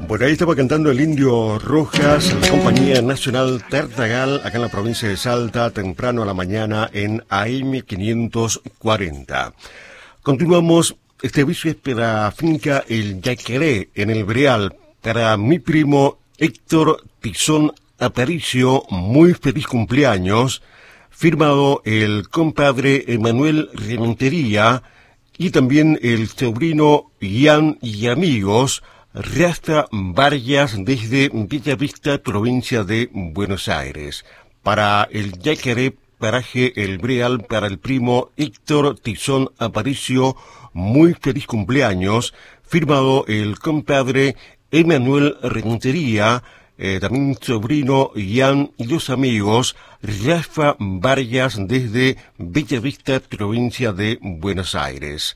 Bueno, ahí estaba cantando el Indio Rojas, la Compañía Nacional Tartagal, acá en la provincia de Salta, temprano a la mañana en AM 540. Continuamos, este aviso es para finca El Yacaré, en el Breal, para mi primo Héctor Tizón Aparicio, muy feliz cumpleaños, firmado el compadre Emanuel Rementería y también el sobrino Ian y amigos, Rasta Vargas desde Bellavista, provincia de Buenos Aires. Para el Yacaré, paraje El Breal, para el primo Héctor Tizón Aparicio, muy feliz cumpleaños, firmado el compadre Emanuel Rentería, también sobrino Ian y los amigos, Rafa Vargas desde Bellavista, provincia de Buenos Aires.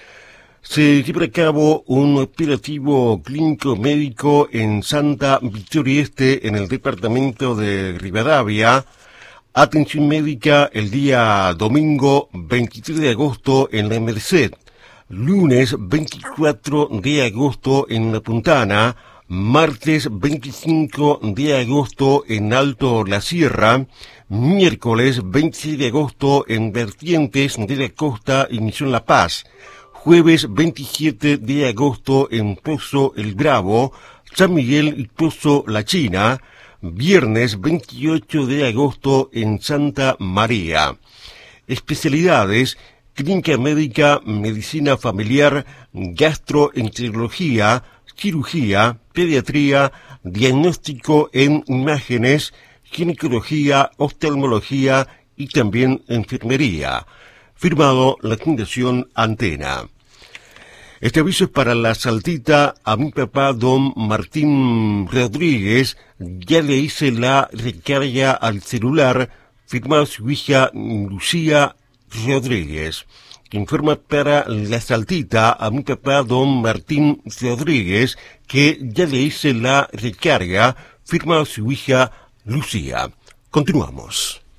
Se lleva a cabo un operativo clínico médico en Santa Victoria Este, en el departamento de Rivadavia. Atención médica el día domingo 23 de agosto en La Merced, lunes 24 de agosto en La Puntana, martes 25 de agosto en Alto La Sierra, miércoles 26 de agosto en Vertientes de la Costa y Misión La Paz, jueves 27 de agosto en Pozo El Bravo, San Miguel y Pozo La China, viernes 28 de agosto en Santa María. Especialidades: clínica médica, medicina familiar, gastroenterología, cirugía, pediatría, diagnóstico en imágenes, ginecología, oftalmología y también enfermería. Firmado la Fundación Antena. Este aviso es para la saltita a mi papá, don Martín Rodríguez. Ya le hice la recarga al celular, firmado su hija Lucía Rodríguez. Informa para la saltita a mi papá, don Martín Rodríguez, que ya le hice la recarga, firmado su hija Lucía. Continuamos.